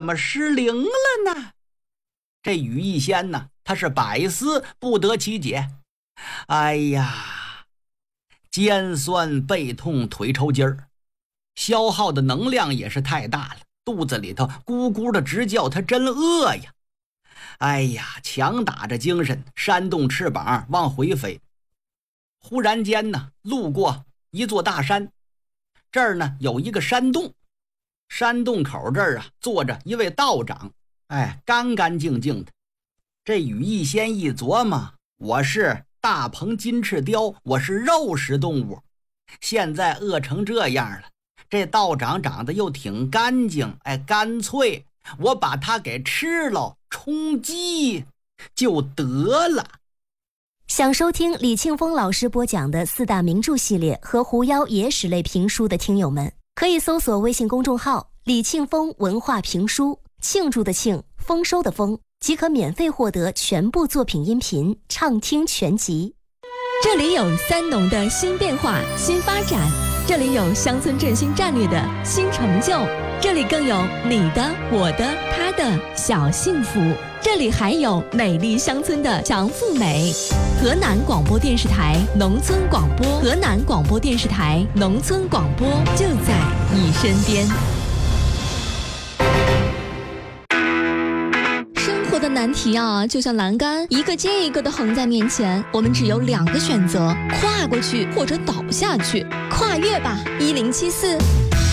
么失灵了呢？这羽翼仙呢，他是百思不得其解。哎呀，肩酸背痛腿抽筋儿，消耗的能量也是太大了，肚子里头咕咕的直叫，他真饿呀。哎呀，强打着精神，扇动翅膀往回飞。忽然间呢，路过一座大山，这儿呢有一个山洞，山洞口这儿啊坐着一位道长，干干净净的。这羽翼仙一琢磨，我是大鹏金翅雕，我是肉食动物，现在饿成这样了，这道长长得又挺干净，干脆我把它给吃了，充饥就得了。 想收听李庆峰老师播讲的四大名著系列和狐妖野史类评书的听友们，可以搜索微信公众号李庆峰文化评书，庆祝的庆，丰收的丰，即可免费获得全部作品音频畅听全集。 这里有三农的新变化、新发展，这里有乡村振兴战略的新成就，这里更有你的、我的、他的小幸福，这里还有美丽乡村的强富美。河南广播电视台农村广播，河南广播电视台农村广播就在你身边。的难题啊，就像栏杆一个接一个的横在面前，我们只有两个选择：跨过去或者倒下去。跨越吧，1074